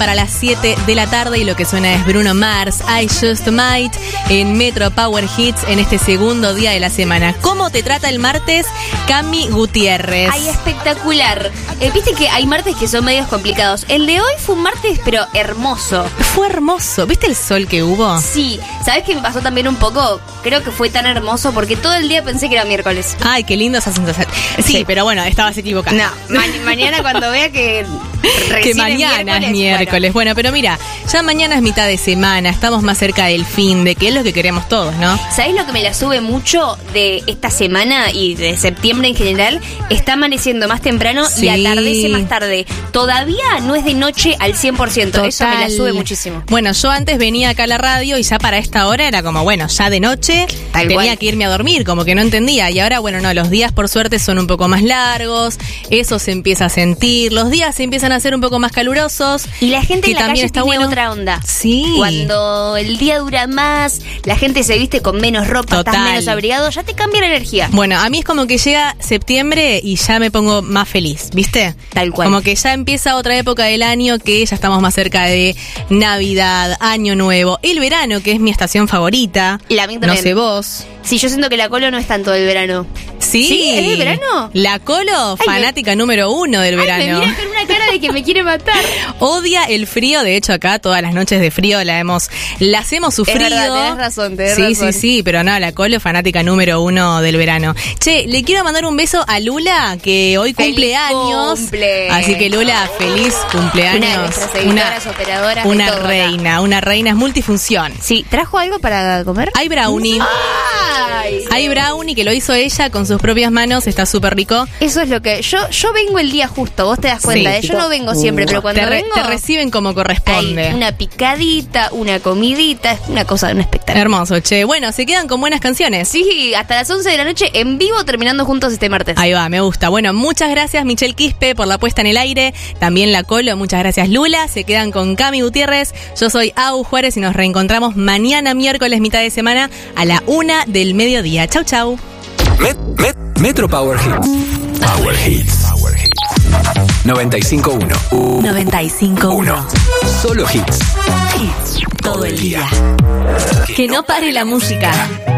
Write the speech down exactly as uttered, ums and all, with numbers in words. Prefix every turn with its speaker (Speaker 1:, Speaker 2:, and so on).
Speaker 1: para las siete de la tarde y lo que suena es Bruno Mars, I Just Might, en Metro Power Hits en este segundo día de la semana. ¿Cómo te trata el martes, Cami Gutiérrez?
Speaker 2: Ay, espectacular. Eh, Viste que hay martes que son medios complicados. El de hoy fue un martes, pero hermoso.
Speaker 1: Fue hermoso. ¿Viste el sol que hubo?
Speaker 2: Sí. ¿Sabes qué me pasó también un poco? Creo que fue tan hermoso porque todo el día pensé que era miércoles.
Speaker 1: Ay, qué lindo esa sensación. Sí, sí, pero bueno, estabas equivocada.
Speaker 2: No, ma- mañana cuando vea que
Speaker 1: que mañana es miércoles, miércoles. Bueno. bueno, pero mira, ya mañana es mitad de semana, estamos más cerca del fin de que es lo que queremos todos, ¿no?
Speaker 2: ¿Sabés lo que me la sube mucho de esta semana y de septiembre en general? Está amaneciendo más temprano sí. y atardece más tarde. Todavía no es de noche al cien por ciento. Total. Eso me la sube muchísimo.
Speaker 1: Bueno, yo antes venía acá a la radio y ya para esta hora era como, bueno, ya de noche Tal tenía cual. que irme a dormir, como que no entendía. Y ahora, bueno, no, los días por suerte son un poco más largos, eso se empieza a sentir, los días se empiezan a ser un poco más calurosos.
Speaker 2: Y la gente
Speaker 1: que
Speaker 2: en la
Speaker 1: también
Speaker 2: calle
Speaker 1: está
Speaker 2: tiene
Speaker 1: bueno.
Speaker 2: otra onda.
Speaker 1: Sí.
Speaker 2: Cuando el día dura más, la gente se viste con menos ropa,
Speaker 1: Total.
Speaker 2: estás menos abrigado, ya te cambia la energía.
Speaker 1: Bueno, a mí es como que llega septiembre y ya me pongo más feliz, ¿viste?
Speaker 2: Tal cual.
Speaker 1: Como que ya empieza otra época del año, que ya estamos más cerca de Navidad, Año Nuevo, el verano, que es mi estación favorita.
Speaker 2: La mía también.
Speaker 1: No sé vos.
Speaker 2: Sí, yo siento que la Colo no es tanto del verano.
Speaker 1: ¿Sí?
Speaker 2: ¿Sí? ¿Es del verano?
Speaker 1: La Colo,
Speaker 2: Ay,
Speaker 1: fanática me... número uno del
Speaker 2: Ay,
Speaker 1: verano.
Speaker 2: Me mira con una cara de que me quiere matar.
Speaker 1: Odia el frío, de hecho acá todas las noches de frío la hemos, las hemos sufrido.
Speaker 2: Es verdad, tenés razón, tenés
Speaker 1: sí,
Speaker 2: razón.
Speaker 1: Sí, sí, sí, pero no, la Colo, fanática número uno del verano. Che, le quiero mandar un beso a Lula, que hoy
Speaker 2: feliz
Speaker 1: cumple años.
Speaker 2: Cumple.
Speaker 1: Así que Lula, feliz cumpleaños.
Speaker 2: Una de nuestras seguidoras,
Speaker 1: una,
Speaker 2: operadoras
Speaker 1: una
Speaker 2: de todo
Speaker 1: reina,
Speaker 2: acá.
Speaker 1: una reina, es multifunción.
Speaker 2: Sí, ¿trajo algo para comer?
Speaker 1: Hay brownie.
Speaker 2: Ay,
Speaker 1: Hay brownie que lo hizo ella con sus propias manos, está súper rico.
Speaker 2: Eso es lo que... Yo yo vengo el día justo, vos te das cuenta,
Speaker 1: Sí.
Speaker 2: ¿eh? Yo no vengo siempre, pero cuando
Speaker 1: te, re,
Speaker 2: vengo...
Speaker 1: te reciben como corresponde.
Speaker 2: Hay una picadita, una comidita, es una cosa de un espectáculo.
Speaker 1: Hermoso, che. Bueno, se quedan con buenas canciones.
Speaker 2: Sí, hasta las once de la noche en vivo, terminando juntos este martes.
Speaker 1: Ahí va, me gusta. Bueno, muchas gracias Michelle Quispe por la puesta en el aire. También la Colo, muchas gracias Lula. Se quedan con Cami Gutiérrez. Yo soy Au Juárez y nos reencontramos mañana miércoles, mitad de semana, a la una del mediodía. Chau, chau.
Speaker 3: Met, met, Metro Power Hits. Power Hits. Power Hits. noventa y cinco punto uno.
Speaker 1: noventa y cinco punto uno.
Speaker 3: Solo hits.
Speaker 1: Hits todo el día. Que no pare la música.